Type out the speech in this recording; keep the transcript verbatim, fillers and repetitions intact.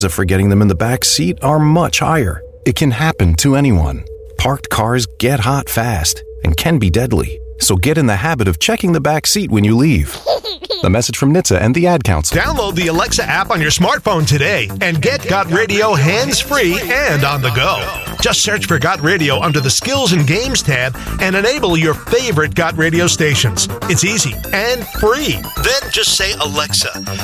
of forgetting them in the back seat are much higher. It can happen to anyone. Parked cars get hot fast and can be deadly. So get in the habit of checking the back seat when you leave. A message from N H T S A and the Ad Council. Download the Alexa app on your smartphone today and get Got Radio hands-free and on the go. Just search for Got Radio under the Skills and Games tab and enable your favorite Got Radio stations. It's easy and free. Then just say, Alexa,